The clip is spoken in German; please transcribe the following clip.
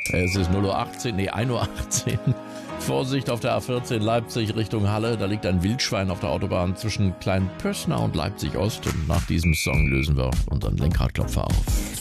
Es ist 0:18 Uhr, nee, 1:18 Uhr. Vorsicht auf der A14 Leipzig Richtung Halle. Da liegt ein Wildschwein auf der Autobahn zwischen Kleinpössner und Leipzig Ost. Und nach diesem Song lösen wir unseren Lenkradklopfer auf.